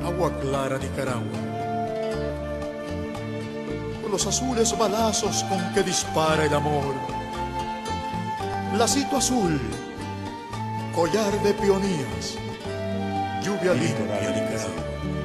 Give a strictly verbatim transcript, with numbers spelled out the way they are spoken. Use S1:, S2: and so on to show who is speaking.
S1: Agua clara Nicaragua, con los azules balazos con que dispara el amor. Lacito azul, collar de peonías, lluvia limpia Nicaragua.